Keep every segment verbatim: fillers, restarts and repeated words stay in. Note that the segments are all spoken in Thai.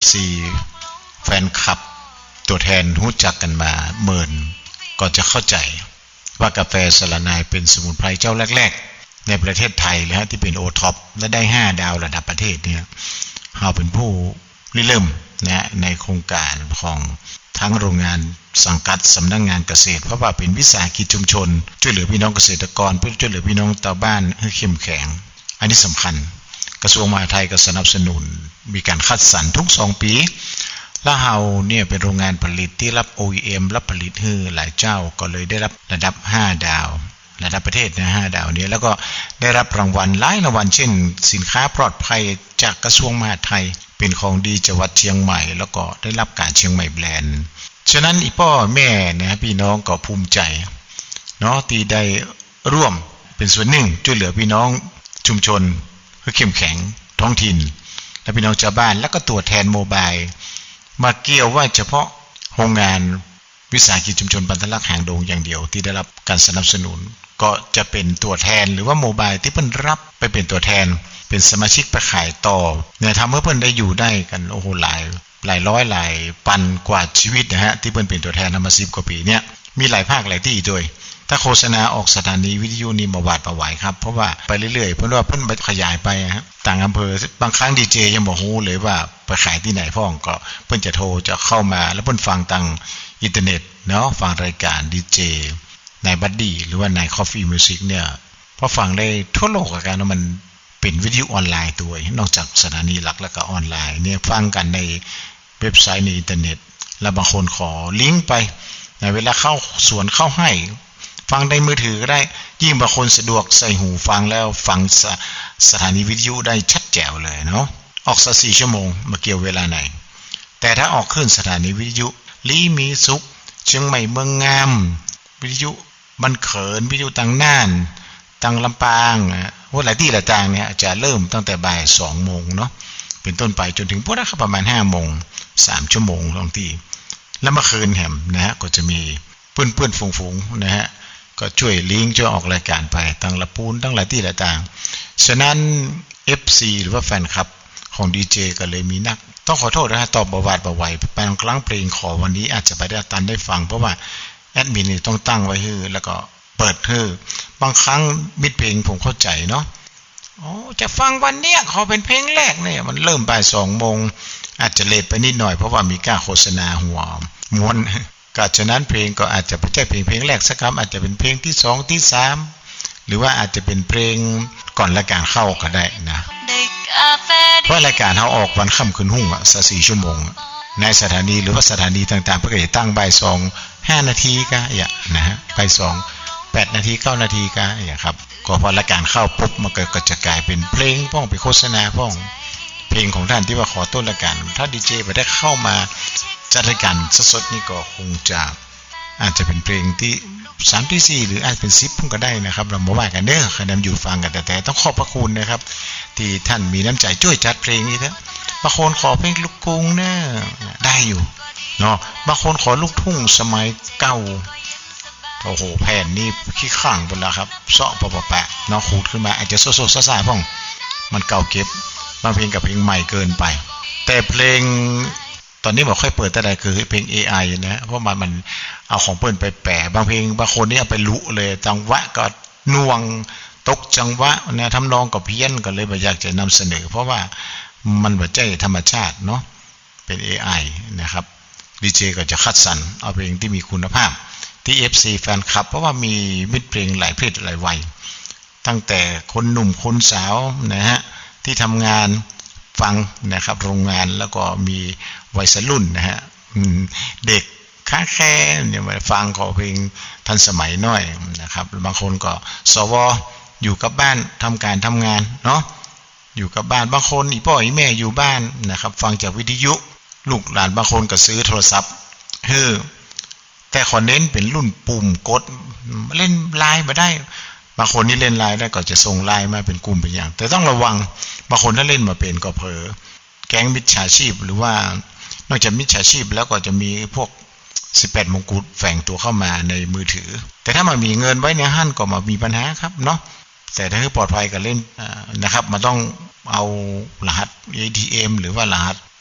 ซี แฟนคลับตัวแทนรู้จักกันมาเมินก็จะเข้าใจว่ากาแฟสะระนายเป็นสมุนไพรเจ้าแรกๆในประเทศไทยเลยฮะที่เป็นโอท็อปและได้ห้าดาวระดับประเทศเนี่ยเราเป็นผู้ริเริ่มนะในโครงการของทั้งโรงงานสังกัดสำนักงานเกษตรเพราะว่าเป็นวิสาหกิจชุมชนช่วยเหลือพี่น้องเกษตรกรเพื่อช่วยเหลือพี่น้องชาวบ้านให้เข้มแข็งอันนี้สำคัญกระทรวงมหาดไทยก็สนับสนุนมีการคัดสรรทุกสองปีและเฮาเนี่ยเป็นโรงงานผลิตที่รับ โอ อี เอ็ม รับผลิตให้หลายเจ้าก็เลยได้รับระดับห้าดาวระดับประเทศนะห้าดาวนี้แล้วก็ได้รับรางวัลหลายรางวัลเช่นสินค้าปลอดภัยจากกระทรวงมหาดไทยเป็นของดีจังหวัดเชียงใหม่แล้วก็ได้รับการเชียงใหม่แบรนด์ฉะนั้นอีพ่อแม่นะพี่น้องก็ภูมิใจเนาะที่ได้ร่วมเป็นส่วนหนึ่งช่วยเหลือพี่น้องชุมชนให้เข้มแข็งท้องถิ่นและพี่น้องชาวบ้านแล้วก็ตัวแทนโมบายมาเกี่ยวว่าเฉพาะโรงงานวิสาหกิจชุมชนบรรทัดลักษณ์หางดงอย่างเดียวที่ได้รับการสนับสนุนก็จะเป็นตัวแทนหรือว่าโมบายที่เพิ่นรับไปเป็นตัวแทนเป็นสมาชิกไปขายต่อเนี่ยทำให้เพิ่นได้อยู่ได้กันโอ้โหหลายหลายร้อยหลายพันกว่าชีวิตนะฮะที่เพิ่นเป็นตัวแทนมาสิบกว่าปีเนี่ยมีหลายภาคหลายที่ด้วยถ้าโฆษณาออกสถานีวิทยุนี่มาหวาดประไหวครับเพราะว่าไปเรื่อยๆเพิ่นว่าเพิ่นไปขยายไปฮะต่างอำเภอบางครั้งดีเจยังบ่ฮู้เลยว่าไปขายที่ไหนพ้องก็เพิ่นจะโทรจะเข้ามาแล้วเพิ่นฟังทางอินเทอร์เน็ตเนาะฟังรายการดีเจในบัดดี้หรือว่าใน Coffee Music เนี่ยพอฟังได้ทั่วโลกกันมันเป็นวิทยุออนไลน์ตัวนอกจากสถานีหลักแล้วก็ออนไลน์เนี่ยฟังกันในเว็บไซต์ในอินเทอร์เน็ตแล้วบางคนขอลิงก์ไปในเวลาเข้าสวนเข้าให้ฟังในมือถือก็ได้ยิ่งบางคนสะดวกใส่หูฟังแล้วฟัง ส, สถานีวิทยุได้ชัดแจ๋วเลยเนาะออกสักสี่ชั่วโมงมาเกี่ยวเวลาไหนแต่ถ้าออกขึ้นสถานีวิทยุลีมีสุขเชียงใหม่เมืองงามวิทยุบันเขินวิทยุต่างน่านต่างลำปางว่าหลายที่หลายต่างเนี่ยจะเริ่มตั้งแต่บ่ายสองโมงเนาะเป็นต้นไปจนถึงพวกนั้นประมาณห้าโมงสามชั่วโมงบางทีแล้วเมื่อคืนแหมนะฮะก็จะมีเพื่อนๆฝูงๆนะฮะก็ช่วยลิงก์ช่วยออกรายการไปตั้งละปูนตั้งหลายที่หลายต่างฉะนั้น เอฟ ซี หรือว่าแฟนคลับของดีเจก็เลยมีนักต้องขอโทษนะฮะตอบบวาดบไหวบางครั้งเพลงขอวันนี้อาจจะไปได้ตันได้ฟังเพราะว่าแอดมินนี่ต้องตั้งไว้ให้แล้วก็เปิดให้บางครั้งมิดเพลงผมเข้าใจเนาะโอ้จะฟังวันเนี้ยขอเป็นเพลงแรกเนี่ยมันเริ่มบ่ายสองโมงอาจจะเลทไปนิดหน่อยเพราะว่ามีการโฆษณาหัวม้วนก็ฉะนั้นเพลงก็อาจจะไม่ใช่เพลงเพลงแรกสักคำอาจจะเป็นเพลงที่สองที่สามหรือว่าอาจจะเป็นเพลงก่อนรายการเข้าก็ได้นะเพราะรายการเขาออกวันค่ำคืนหุ่งอ่ะสักสี่ชั่วโมงในสถานีหรือว่าสถานีต่างๆเพื่อจะตั้งบ่ายสองห้านาทีก็อย่างนะฮะบ่ายสองแปดนาทีเก้านาทีก็อย่างครับก็พอรายการเข้าปุ๊บมันก็จะกลายเป็นเพลงพ้องเป็นโฆษณาพ้องเพลงของท่านที่ว่าขอต้นรายการถ้าดีเจไปได้เข้ามาจัดรายการสดๆนี่ก็คงจะอาจจะเป็นเพลงที่สามที่สี่หรืออาจเป็นสิบพุ่งก็ได้นะครับเรามาว่ากันเด้อใครนำอยู่ฟังกันแต่แต่ต้องขอบพระคุณนะครับที่ท่านมีน้ำใจช่วยจัดเพลงนี้นะบางคนขอเพลงลูกกรุงเนี่ยได้อยู่เนาะบางคนขอลูกทุ่งสมัยเก่าโอ้โหแผ่นนี่ขี้ข้างหมดแล้วครับเสาะปะปะแปะเนาะขูดขึ้นมาอาจจะโซโซซ่าๆพ่องมันเก่าเก็บบางเพลงกับเพลงใหม่เกินไปแต่เพลงตอนนี้บอกค่อยเปิดแต่ใดคือเพลง เอ ไอ นะเพราะมันมันเอาของเปิ้นไปแปะบางเพลงบางคนนี่เอาไปลุเลยจังหวะก็น่วงตกจังหวะนะทำนองก็เพี้ยนก็เลยบ่อยากจะนำเสนอเพราะว่ามันบ่ใช่ธรรมชาติเนาะเป็น เอ ไอ นะครับดีเจก็จะคัดสรรเอาเพลงที่มีคุณภาพที่ เอฟ ซี แฟนคลับเพราะว่ามีมิตรเพลงหลายเพศหลายวัยตั้งแต่คนหนุ่มคนสาวนะฮะที่ทำงานฟังนะครับโรงงานแล้วก็มีวัยรุ่นนะฮะเด็กค้าแค่เนี่ยมาฟังขอเพลงทันสมัยหน่อยนะครับบางคนก็สวอยู่กับบ้านทำการทำงานเนาะอยู่กับบ้านบางคนอีพ่ออีแม่อยู่บ้านนะครับฟังจากวิทยุลูกหลานบางคนก็ซื้อโทรศัพท์เฮ้อแต่ขอเน้นเป็นรุ่นปุ่มกดเล่นไลน์มาได้บางคนนี่เล่นไลน์ได้ก็จะส่งไลน์มาเป็นกลุ่มเป็นอย่างแต่ต้องระวังบางคนถ้าเล่นมาเป็นก็เผลอแก๊งมิจฉาชีพหรือว่านอกจากมิจฉาชีพแล้วก็จะมีพวกสิบแปดมงกุฎแฝงตัวเข้ามาในมือถือแต่ถ้ามันมีเงินไว้ในหั่นก็มามีปัญหาครับเนาะแต่ถ้าให้ปลอดภัยก็เล่นนะครับมันต้องเอารหัส เอ ที เอ็ม หรือว่ารหัส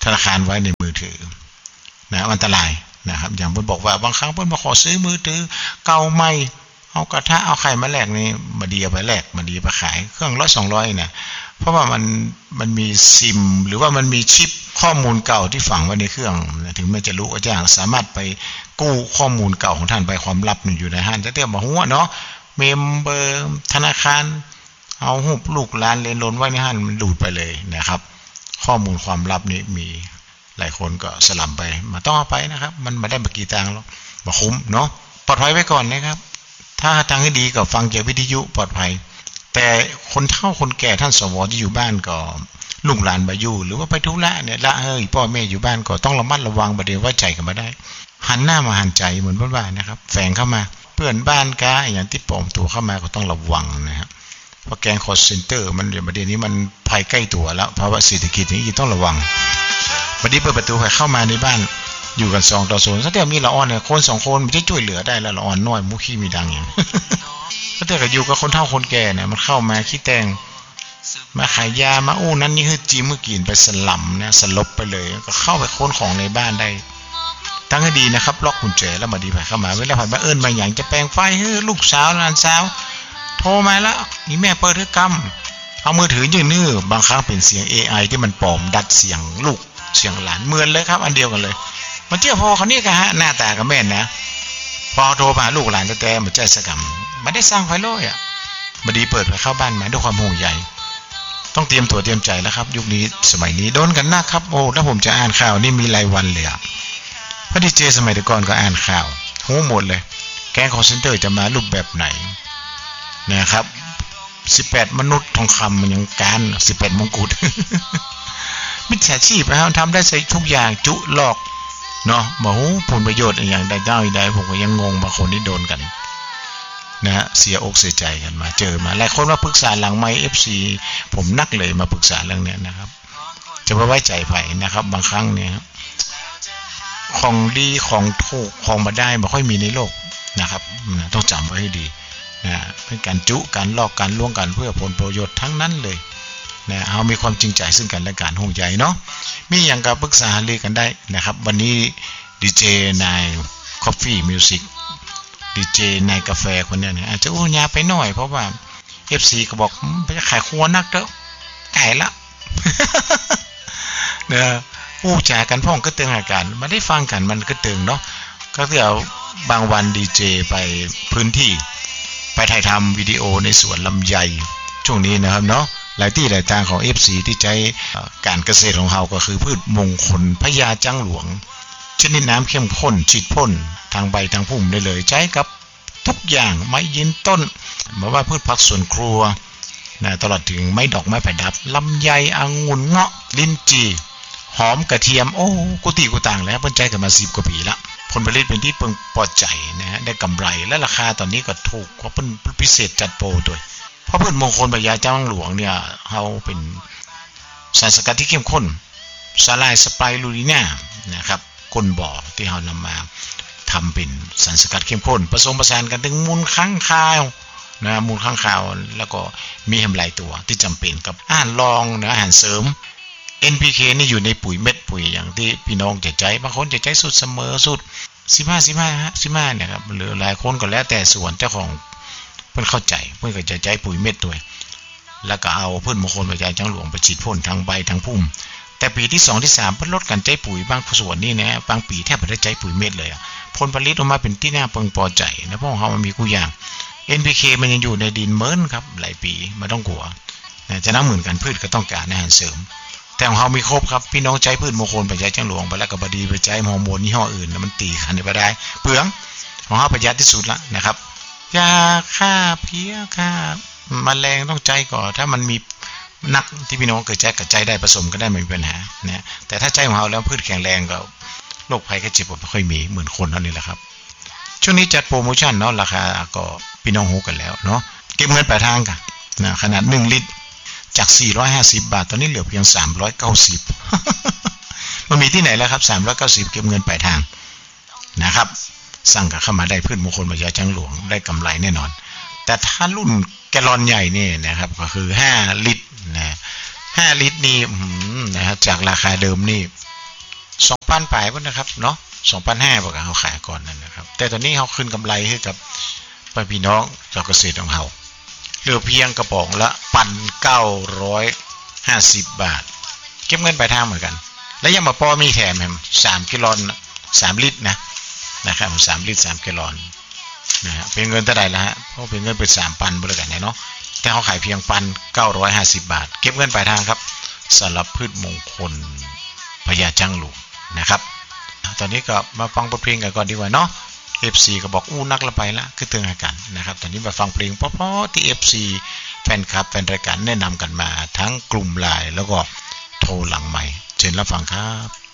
ธนาคารไว้ในมือถือนะอันตรายนะครับอย่างเพิ่นบอกว่าบางครั้งเพิ่นมาขอซื้อมือถือเก่าใหม่เอากระทะเอาไข่มาแลกนี่มาดีเอาไปแลกมาดีไปขายเครื่องร้อยสองร้อยเนี่ยเพราะว่ามันมันมีซิมหรือว่ามันมีชิปข้อมูลเก่าที่ฝังไว้ในเครื่องถึงแม้จะรู้ว่าจ้างสามารถไปกู้ข้อมูลเก่าของท่านไปความลับมันอยู่ในห้างแต่เตี้ยบอกหัวเนาะเมมเบอร์ธนาคารเอาหูปลูกหลานเลนล้นไว้ในห้างมันดูดไปเลยนะครับข้อมูลความลับนี้มีหลายคนก็สลับไปมาต้องเอาไปนะครับมันมาได้มากี่ตังค์แล้วมาคุ้มเนาะปลอดภัยไว้ก่อนนะครับถ้าทางให้ดีก็ฟังจากวิทยุปลอดภัยแต่คนเฒ่าคนแก่ท่านสวที่อยู่บ้านก็ลูกหลานมาอยู่หรือว่าไปธุระเนี่ยละเฮ้ยพ่อแม่อยู่บ้านก็ต้องระมัดระวังประเดี๋ยวว่าใจกันมาได้หันหน้ามาหันใจเหมือนบ้านๆนะครับแฝงเข้ามาเพื่อนบ้านกาอย่างที่ปลอมตัวเข้ามาก็ต้องระวังนะครับเพราะแกงคอร์เซนเตอร์มันเดี๋ยวประเดี๋ยวนี้มันภัยใกล้ตัวแล้วเพราะว่าเศรษฐกิจนี้ต้องระวังประเดี๋ยวเปิดประตูให้เข้ามาในบ้านอยู่กันสองต่อศูนย์ถ้าเดี๋ยวมีละอ่อนเนี่ยคนสองคนมันจะช่วยเหลือได้แล้วละอ่อนน้อยมุขี้มีดังอย่างถ้าเดี๋ยวก็อยู่กับคนเฒ่าคนแก่เนี่ยมันเข้ามาขี้แตงมาขายยามาอู้นั้นนี่คือจิ้มเมื่อกินไปสลัมเนี่ยสลบไปเลยก็เข้าไปค้นของในบ้านได้ตั้งให้ดีนะครับล็อกกุญแจแล้วมาดีไปเข้ามาเวลาผ่านมาเอิ้นมาอย่างจะแปลงไฟเฮ้ยลูกสาวหลานสาวโทรมาแล้วนี่แม่เปิดเรื่องกรรมเอามือถือยืนนื้อบางครั้งเป็นเสียง เอ ไอ ที่มันปลอมดัดเสียงลูกเสียงหลานเหมือนเลยครับอันเดียวกันเลยมันเจ้าพ่อเขานี่กะฮะหน้าตากับแม่นนะพอโทรมาลูกหลานแต่ๆมาใจสกรรมไม่ได้สร้างไฟโลยอ่ะมาดีเปิดไปเข้าบ้านมาด้วยความห่วงใยต้องเตรียมตัวเตรียมใจแล้วครับยุคนี้สมัยนี้โดนกันนะครับโอ้ถ้าผมจะอ่านข่าวนี่มีรายวันเลยอ่ะพอดีเจสมัยแต่ก่อนก็อ่านข่าวหูหมดเลยแก๊งคอลเซ็นเตอร์จะมารูปแบบไหนนะครับสิบแปดมนุษย์ทองคำมันยังการสิบแปดมงกุฎมิจฉาชีพนะครับทำได้ใส่ทุกอย่างจุหลอกเนาะมาหูผลประโยชน์อย่างใดเจ้าใดผมก็ยังงงบางคนที่โดนกันนะฮะเสียอกเสียใจกันมาเจอมาหลายคนมาปรึกษาหลังไมค์ เอฟ ซี ผมนักเลยมาปรึกษาเรื่องนี้นะครับจะไว้ใจไผ่นะครับบางครั้งเนี่ยของดีของถูกของมาได้ไม่ค่อยมีในโลกนะครับต้องจำไว้ให้ดีนะเป็นการจุการลอกการล่วงกันเพื่อผลประโยชน์ทั้งนั้นเลยนะเอามีความจริงใจซึ่งกันและกันห่วงใยเนาะมีอย่างกับปรึกษาเรื่องกันได้นะครับวันนี้ดีเจนายคอฟฟี่มิวสิกดีเจนายกาแฟคนนี้เนี่ยอาจจะอู้ยาไปหน่อยเพราะว่า เอฟ ซี ก็บอกไปขายครัวนักเด้อไก่ละเนอะอู้จากันพ่องก็เตือนอาการมาได้ฟังกันมันก็เตือนเนาะก็เดี๋ยวบางวันดีเจไปพื้นที่ไปถ่ายทำวิดีโอในสวนลำไยช่วงนี้นะครับเนาะหลายที่หลายทางของ เอฟ ซี ที่ใช้การเกษตรของเราก็คือพืชมงคลพญาจังหลวงชนิดน้ำเข้มข้นฉีดพ่นทางใบทางพุ่มได้เลยใช้กับทุกอย่างไม้ยืนต้นเหมือนว่าพืชผักสวนครัวนะตลอดถึงไม้ดอกไม้ประดับลำไยองุ่นเงาะลิ้นจี่หอมกระเทียมโอ้กุฏิกุตังแล้วเพิ่นใจกันมาสิบกว่าปีละผลผลิตเป็นที่เพิ่งพอใจนะฮะได้กำไรและราคาตอนนี้ก็ถูกกว่าเพิ่นพิเศษจัดโปรด้วยเพราะพืชมงคลพญาจังหลวงเนี่ยเฮาเป็นสารสกัดที่เข้มข้นสลายสไปรูลิน่านะครับก้นบ่อที่เฮานำมาทำเป็นสารสกัดเข้มข้นผสมผสานกันถึงมูลค้างคาวนะมูลค้างคาวแล้วก็มีแฮมหลายตัวที่จำเป็นกับอาหารรองนะอาหารเสริม เอ็น พี เค นี่อยู่ในปุ๋ยเม็ดปุ๋ยอย่างที่พี่น้องจะใจบางคนจะใจสุดเสมอสุดสิบห้า สิบห้า สิบห้าเนี่ยครับหรือหลายคนก็แล้วแต่ส่วนเจ้าของเพิ่นเข้าใจเพิ่นก็จะใจปุ๋ยเม็ดด้วยแล้วก็เอาพืชมงคลพญาจังหลวงไปฉีดพ่นทั้งใบทั้งพุ่มแต่ปีที่สองที่สามเพิ่นลดการใจปุ๋ยบางส่วนนี่นะบางปีแทบไม่ได้ใจปุ๋ยเม็ดเลยอ่ะผลผลิตออกมาเป็นที่น่าพึงพอใจนะเพราะเขามันมีคู่อย่าง เอ็น พี เค มันยังอยู่ในดินเมินครับหลายปีไม่ต้องกลัวนะจะน้ำเหมือนกันพืชก็ต้องการอาหารเสริมแต่ของเขามีครบครับพี่น้องใจพืชมงคลพญาจังหลวงไปแล้วก็บดีไปใจฮอร์โมนยี่ห้ออื่นแล้วมันตีขันไปได้เปลืองของเขาประหยัดที่สุดละนะครับยาฆ่าเพี้ยฆ่าแมลงต้องใจก่อนถ้ามันมีนักที่พี่น้องเกิดใจกับใจได้ผสมก็ได้ไม่มีปัญหานะแต่ถ้าใจของเราแล้วพืชแข็งแรงก็โรคภัยไข้เจ็บไม่ค่อยมีเหมือนคนเท่านี้แหละครับช่วงนี้จัดโปรโมชั่นเนาะราคาก็พี่น้องฮู้กันแล้วเนาะเก็บเงินปลายทางกันนะขนาดหนึ่งลิตรจากสี่ร้อยห้าสิบบาทตอนนี้เหลือเพียงสามร้อยเก้าสิบ มันมีที่ไหนแล้วครับสามร้อยเก้าสิบเก็บเงินปลายทางนะครับสั่งกับเข้ามาได้พืชมงคลพญาจังหลวงได้กำไรแน่นอนแต่ถ้ารุ่นแกลลอนใหญ่นี่นะครับก็คือห้าลิตรนะห้าลิตรนี่นะครับจากราคาเดิมนี่สองพันปลายพุ่นนะครับเนาะสองพันห้าร้อยบอกเอาขายก่อนนั่นนะครับแต่ตอนนี้เขาขึ้นกำไรให้กับพี่น้องชาวเกษตรของเราเหลือเพียงกระป๋องละพันเก้าร้อยห้าสิบบาทเก็บเงินปลายทางเหมือนกันและยังมาพอมีแถมแฮมสามกิโลสามลิตรนะนะครับสามลิตรสามกิโลนะฮะเป็นเงินเท่าไหร่ละฮะเพราะเป็นเงินเป็นสามพันบริการเนาะแต่เขาขายเพียงพันเก้าร้อยห้าสิบบาทเก็บเงินปลายทางครับสำหรับพืชมงคลพญาจ้างหลวงนะครับตอนนี้ก็มาฟังเพลงกันก่อนดีกว่าเนาะ เอฟ ซี ก็บอกอู้นักละไปละคือเตือนกันนะครับตอนนี้มาฟังเพลงเพราะๆที่ เอฟ ซี แฟนคลับแฟนรายการแนะนำกันมาทั้งกลุ่มไลน์แล้วก็โทรหลังใหม่เชิญรับฟังครับ